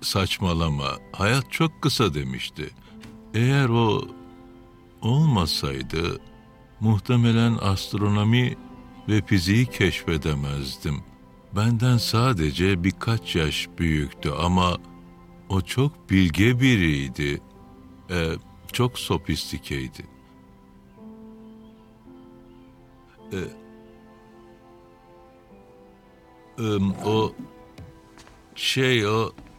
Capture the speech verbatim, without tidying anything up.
saçmalama, hayat çok kısa demişti. Eğer o olmasaydı muhtemelen astronomi ve fiziği keşfedemezdim. Benden sadece birkaç yaş büyüktü ama o çok bilge biriydi. Ee, çok sofistikeydi. Ee, ım, o şey o